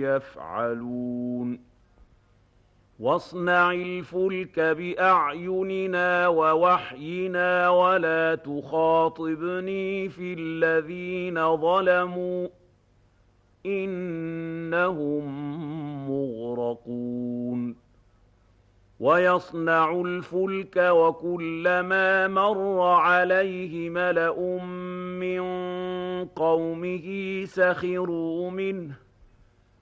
يفعلون واصنع الفلك بأعيننا ووحينا ولا تخاطبني في الذين ظلموا إنهم مغرقون ويصنع الفلك وكلما مر عليه ملأ من قومه سخروا منه